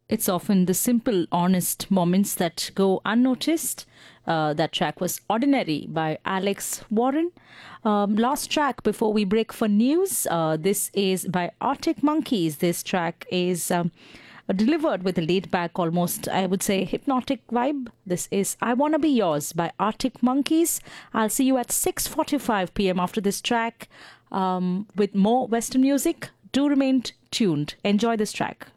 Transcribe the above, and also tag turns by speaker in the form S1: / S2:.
S1: It's often the simple, honest moments that go unnoticed. That track was Ordinary by Alex Warren. Last track before we break for news. This is by Arctic Monkeys. This track is delivered with a laid back, almost, I would say, hypnotic vibe. This is I Wanna Be Yours by Arctic Monkeys. I'll see you at 6:45 p.m. after this track with more Western music. Do remain tuned. Enjoy this track.